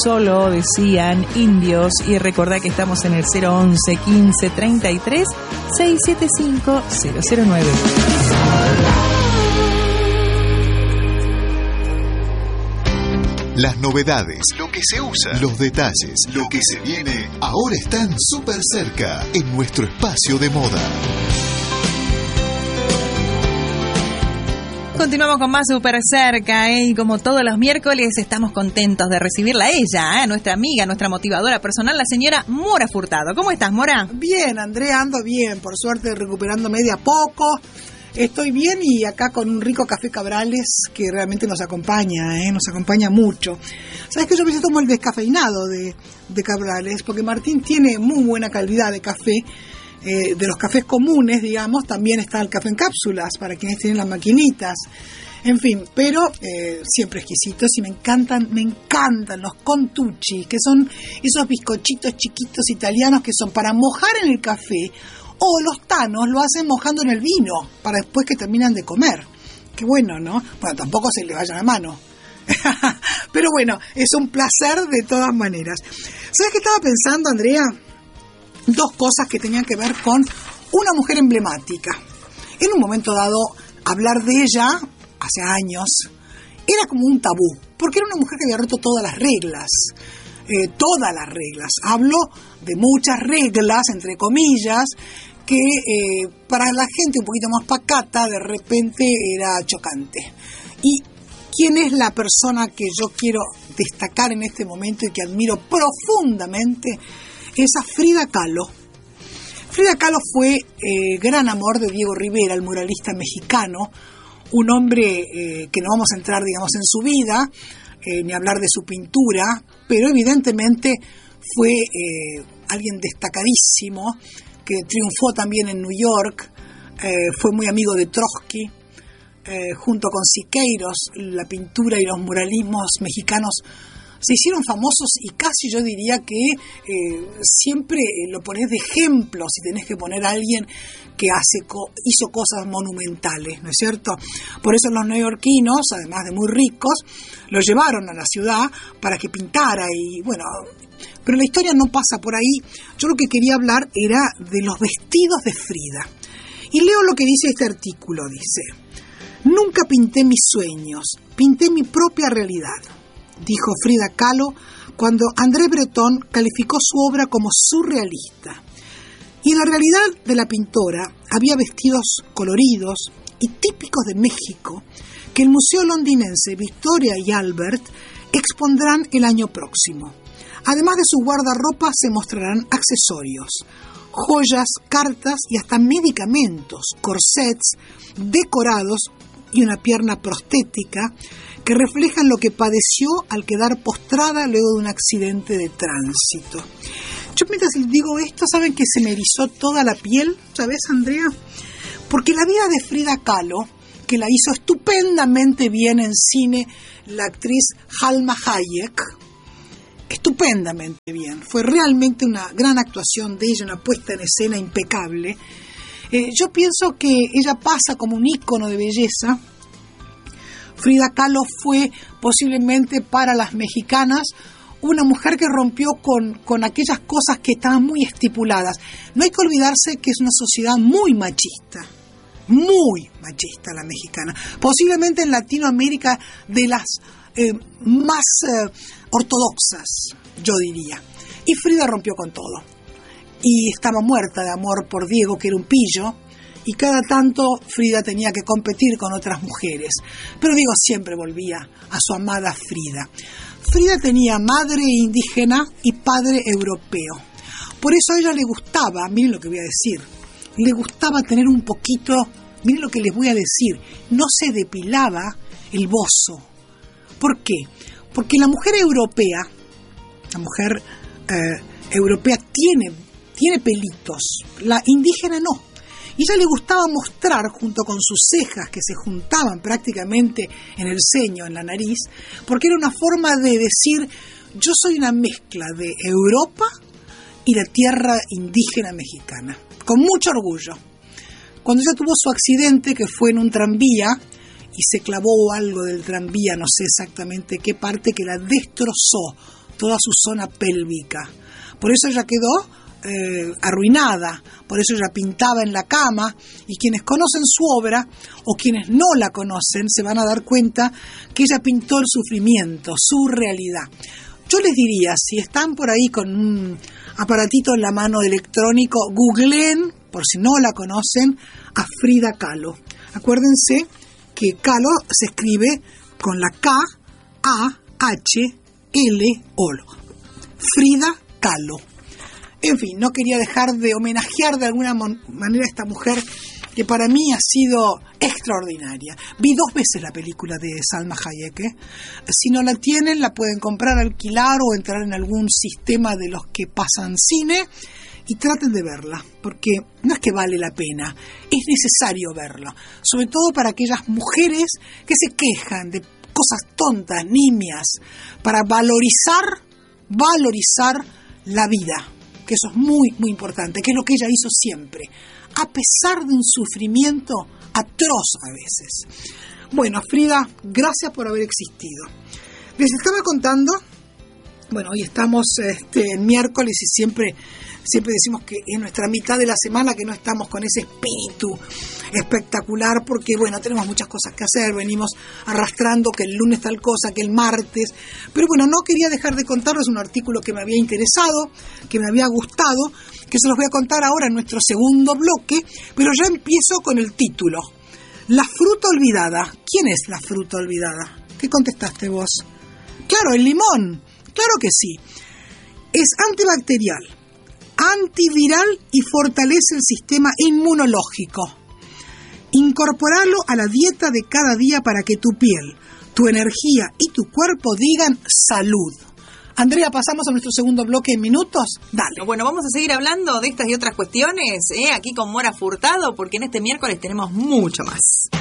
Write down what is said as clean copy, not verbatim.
solo, decían indios, y recordá que estamos en el 011 15 33 675 009. Las novedades, lo que se usa, los detalles, lo que se viene, ahora están súper cerca en nuestro espacio de moda. Continuamos con más Súper Cerca, y como todos los miércoles estamos contentos de recibirla a ella, nuestra amiga, nuestra motivadora personal, la señora Mora Furtado. ¿Cómo estás, Mora? Bien, Andrea, ando bien, por suerte recuperándome de a poco. Estoy bien y acá con un rico café Cabrales que realmente nos acompaña mucho. ¿Sabes que yo me tomo el descafeinado de Cabrales? Porque Martín tiene muy buena calidad de café. De los cafés comunes, digamos, también está el café en cápsulas para quienes tienen las maquinitas. En fin, pero siempre exquisitos, y me encantan los contucci, que son esos bizcochitos chiquitos italianos que son para mojar en el café, o los tanos lo hacen mojando en el vino para después que terminan de comer. Qué bueno, ¿no? Bueno, tampoco se le vaya la mano. Pero bueno, es un placer de todas maneras. ¿Sabes qué estaba pensando, Andrea? Dos cosas que tenían que ver con una mujer emblemática. En un momento dado, hablar de ella, hace años, era como un tabú, porque era una mujer que había roto todas las reglas. Todas las reglas. Hablo de muchas reglas, entre comillas, que para la gente un poquito más pacata, de repente era chocante. ¿Y quién es la persona que yo quiero destacar en este momento y que admiro profundamente? Esa Frida Kahlo. Frida Kahlo fue gran amor de Diego Rivera, el muralista mexicano, un hombre que no vamos a entrar, digamos, en su vida, ni hablar de su pintura, pero evidentemente fue alguien destacadísimo, que triunfó también en New York, fue muy amigo de Trotsky, junto con Siqueiros, la pintura y los muralismos mexicanos se hicieron famosos, y casi yo diría que siempre lo ponés de ejemplo si tenés que poner a alguien que hizo cosas monumentales, ¿no es cierto? Por eso los neoyorquinos, además de muy ricos, lo llevaron a la ciudad para que pintara, y bueno, pero la historia no pasa por ahí. Yo lo que quería hablar era de los vestidos de Frida. Y leo lo que dice este artículo, dice: nunca pinté mis sueños, pinté mi propia realidad, dijo Frida Kahlo cuando André Breton calificó su obra como surrealista. Y en la realidad de la pintora había vestidos coloridos y típicos de México que el Museo Londinense Victoria y Albert expondrán el año próximo. Además de su guardarropa se mostrarán accesorios, joyas, cartas y hasta medicamentos, corsets, decorados y una pierna prostética que reflejan lo que padeció al quedar postrada luego de un accidente de tránsito. Yo mientras les digo esto, ¿saben que se me erizó toda la piel? ¿Sabes, Andrea? Porque la vida de Frida Kahlo, que la hizo estupendamente bien en cine la actriz Salma Hayek, estupendamente bien, fue realmente una gran actuación de ella, una puesta en escena impecable. Yo pienso que ella pasa como un ícono de belleza. Frida Kahlo fue posiblemente para las mexicanas una mujer que rompió con aquellas cosas que estaban muy estipuladas. No hay que olvidarse que es una sociedad muy machista la mexicana. Posiblemente en Latinoamérica de las más ortodoxas, yo diría. Y Frida rompió con todo. Y estaba muerta de amor por Diego, que era un pillo, y cada tanto Frida tenía que competir con otras mujeres. Pero Diego siempre volvía a su amada Frida. Frida tenía madre indígena y padre europeo. Por eso a ella le gustaba, miren lo que voy a decir, le gustaba tener un poquito, miren lo que les voy a decir, no se depilaba el bozo. ¿Por qué? Porque la mujer europea, tiene pelitos, la indígena no. Y a ella le gustaba mostrar, junto con sus cejas que se juntaban prácticamente en el ceño, en la nariz, porque era una forma de decir: yo soy una mezcla de Europa y la tierra indígena mexicana, con mucho orgullo. Cuando ella tuvo su accidente, que fue en un tranvía, y se clavó algo del tranvía, no sé exactamente qué parte, que la destrozó toda su zona pélvica. Por eso ella quedó arruinada, por eso ella pintaba en la cama, y quienes conocen su obra o quienes no la conocen se van a dar cuenta que ella pintó el sufrimiento, su realidad. Yo les diría, si están por ahí con un aparatito en la mano electrónico, googleen, por si no la conocen, a Frida Kahlo. Acuérdense que Kahlo se escribe con la K-A-H-L-O. Frida Kahlo. En fin, no quería dejar de homenajear de alguna manera a esta mujer que para mí ha sido extraordinaria. Vi 2 veces la película de Salma Hayek. Si no la tienen, la pueden comprar, alquilar o entrar en algún sistema de los que pasan cine y traten de verla, porque no es que vale la pena, es necesario verla, sobre todo para aquellas mujeres que se quejan de cosas tontas, nimias, para valorizar la vida, que eso es muy, muy importante, que es lo que ella hizo siempre, a pesar de un sufrimiento atroz a veces. Bueno, Frida, gracias por haber existido. Les estaba contando, bueno, hoy estamos en miércoles y siempre decimos que es nuestra mitad de la semana que no estamos con ese espíritu espectacular, porque bueno, tenemos muchas cosas que hacer, venimos arrastrando que el lunes tal cosa, que el martes, pero bueno, no quería dejar de contarles un artículo que me había interesado, que me había gustado, que se los voy a contar ahora en nuestro segundo bloque, pero ya empiezo con el título. La fruta olvidada. ¿Quién es la fruta olvidada? ¿Qué contestaste vos? Claro, el limón, claro que sí. Es antibacterial, antiviral y fortalece el sistema inmunológico. Incorporarlo a la dieta de cada día para que tu piel, tu energía y tu cuerpo digan salud. Andrea, pasamos a nuestro segundo bloque en minutos. Dale. Bueno, vamos a seguir hablando de estas y otras cuestiones, aquí con Mora Furtado, porque en este miércoles tenemos mucho más.